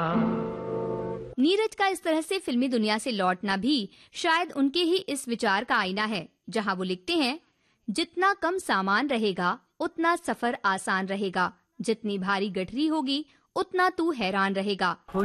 नीरज का इस तरह से फिल्मी दुनिया से लौटना भी शायद उनके ही इस विचार का आईना है, जहां वो लिखते हैं, जितना कम सामान रहेगा उतना सफर आसान रहेगा, जितनी भारी गठरी होगी उतना तू हैरान रहेगा।